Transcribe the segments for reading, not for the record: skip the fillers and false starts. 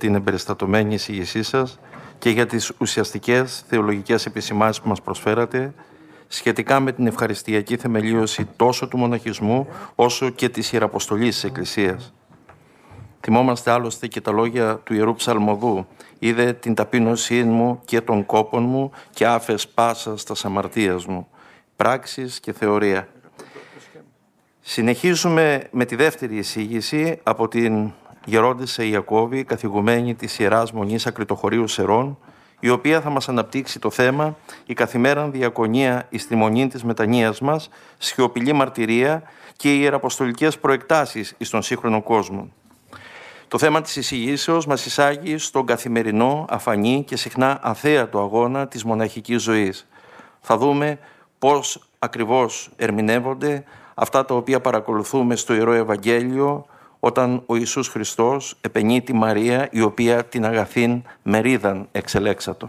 την εμπεριστατωμένη εισήγησή σας και για τις ουσιαστικές θεολογικές επισημάνσεις που μας προσφέρατε σχετικά με την ευχαριστιακή θεμελίωση τόσο του μοναχισμού όσο και της ιεραποστολής της Εκκλησίας. Θυμόμαστε άλλωστε και τα λόγια του Ιερού Ψαλμοδού: «Είδε την ταπείνωσή μου και των κόπων μου και άφες πάσας τας αμαρτίας μου». Πράξεις και θεωρία. Συνεχίζουμε με τη δεύτερη εισήγηση από την Γερόντισσα Ιακώβη, καθηγουμένη της Ιεράς Μονής Ακριτοχωρίου Σερών, η οποία θα μας αναπτύξει το θέμα «Η καθημέραν διακονία εις τη μονή της μετανοίας μας, σιωπηλή μαρτυρία και οι ιεραποστολικές προεκτάσεις εις τον σύγχρονο κόσμο». Το θέμα της εισηγήσεως μας εισάγει στον καθημερινό, αφανή και συχνά αθέατο αγώνα της μοναχικής ζωής. Θα δούμε πώς ακριβώς ερμηνεύονται αυτά τα οποία παρακολουθούμε στο Ιερό Ευαγγέλιο όταν ο Ιησούς Χριστός επενεί τη Μαρία, η οποία την αγαθήν μερίδαν εξελέξατο.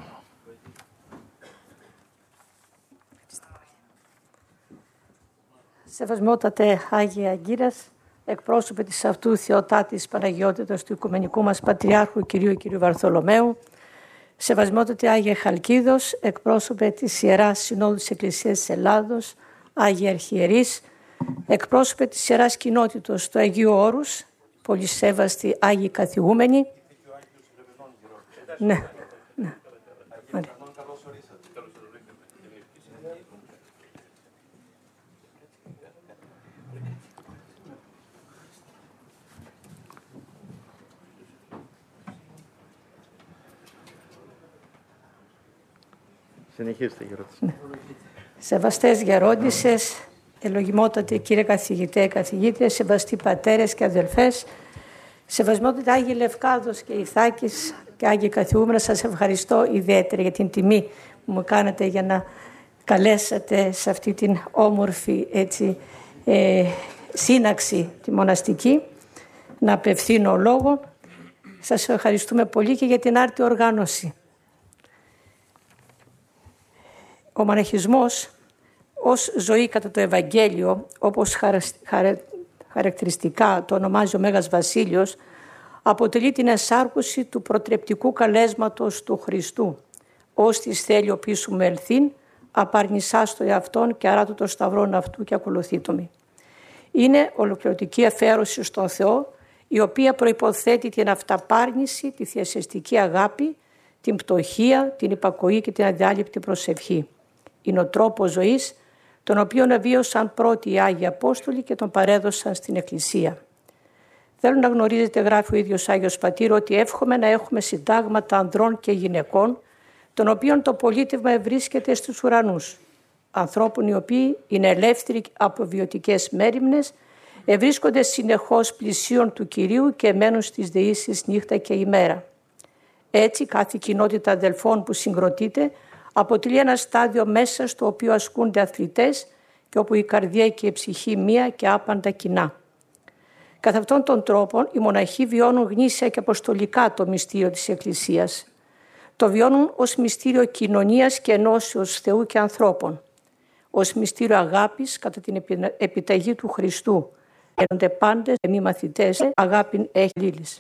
Σεβασμότατε Άγιε Αγκύρας, εκπρόσωπε της αυτού Θεοτάτης Παναγιότητας του Οικουμενικού μας Πατριάρχου Κυρίου Βαρθολομαίου, σεβασμότατε Άγιε Χαλκίδος, εκπρόσωπε της Ιεράς Συνόδου της Εκκλησίας της Ελλάδος, Άγιε Αρχιερείς, εκπρόσωπε της Ιεράς Κοινότητος του Αγίου Όρους, πολυσέβαστοι Άγιοι Καθηγούμενοι. Ναι. Συνεχίστε, γερόντισσα. Ναι. Σεβαστές γερόντισσες, ευλογημότατε κύριε καθηγητέ, καθηγήτριες, σεβαστοί πατέρες και αδελφές, σεβασμότατε Άγιοι Λευκάδος και Ιθάκης και Άγιοι Καθηγούμενα, σας ευχαριστώ ιδιαίτερα για την τιμή που μου κάνατε για να καλέσατε σε αυτή την όμορφη σύναξη τη μοναστική να απευθύνω λόγο. Σας ευχαριστούμε πολύ και για την άρτια οργάνωση. Ο μοναχισμός ως ζωή κατά το Ευαγγέλιο, όπως χαρακτηριστικά το ονομάζει ο Μέγας Βασίλειος, αποτελεί την εσάρκωση του προτρεπτικού καλέσματος του Χριστού, ως της θέλει ο πίσου με ελθύν, απαρνησάς το εαυτόν και αράτω το σταυρόν αυτού και ακολουθήτω με. Είναι ολοκληρωτική αφιέρωση στον Θεό, η οποία προϋποθέτει την αυταπάρνηση, τη θειασιστική αγάπη, την πτωχία, την υπακοή και την αδιάλειπτη προσευχή. Είναι ο τρόπος ζωής, τον οποίον εβίωσαν πρώτοι οι Άγιοι Απόστολοι και τον παρέδωσαν στην Εκκλησία. Θέλω να γνωρίζετε, γράφει ο ίδιος Άγιος Πατήρ, ότι εύχομαι να έχουμε συντάγματα ανδρών και γυναικών, των οποίων το πολίτευμα βρίσκεται στους ουρανούς. Ανθρώπων οι οποίοι είναι ελεύθεροι από βιωτικές μέριμνες, ευρίσκονται συνεχώς πλησίον του Κυρίου και μένουν στις δεήσεις νύχτα και ημέρα. Έτσι, κάθε κοινότητα αδελφών που συγκροτείται αποτελεί ένα στάδιο μέσα στο οποίο ασκούνται αθλητές και όπου η καρδιά και η ψυχή μία και άπαντα κοινά. Καθ' αυτόν τον τρόπο οι μοναχοί βιώνουν γνήσια και αποστολικά το μυστήριο της Εκκλησίας. Το βιώνουν ως μυστήριο κοινωνίας και ενώσεως Θεού και ανθρώπων, ως μυστήριο αγάπης κατά την επιταγή του Χριστού. Ένονται πάντες και μη μαθητές, αγάπην έχει λύλης.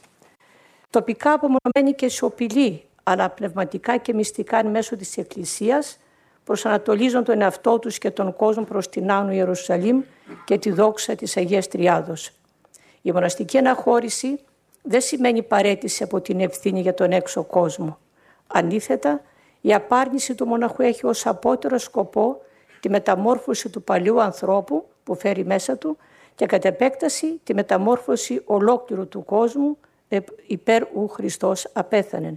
Τοπικά απομονωμένοι και σιωπηλοί, αλλά πνευματικά και μυστικά μέσω της Εκκλησίας, προσανατολίζουν τον εαυτό τους και τον κόσμο προς την Άνω Ιερουσαλήμ και τη δόξα της Αγίας Τριάδος. Η μοναστική αναχώρηση δεν σημαίνει παραίτηση από την ευθύνη για τον έξω κόσμο. Αντίθετα, η απάρνηση του μοναχού έχει ως απότερο σκοπό τη μεταμόρφωση του παλιού ανθρώπου που φέρει μέσα του και κατ' επέκταση τη μεταμόρφωση ολόκληρου του κόσμου υπέρ ου Χριστός απέθανεν.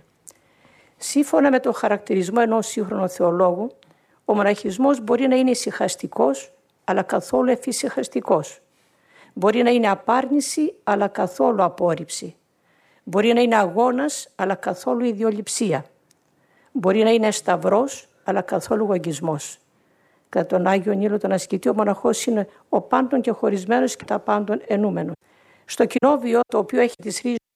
Σύμφωνα με τον χαρακτηρισμό ενός σύγχρονου θεολόγου, ο μοναχισμός μπορεί να είναι ησυχαστικός, αλλά καθόλου εφησυχαστικός. Μπορεί να είναι απάρνηση, αλλά καθόλου απόρριψη. Μπορεί να είναι αγώνας, αλλά καθόλου ιδιοληψία. Μπορεί να είναι σταυρός, αλλά καθόλου εγωισμός. Κατά τον Άγιο Νείλο τον ασκητή, ο μοναχός είναι ο πάντων και χωρισμένος και τα πάντων ενούμενος. Στο κοινόβιο, το οποίο έχει τις ρίζες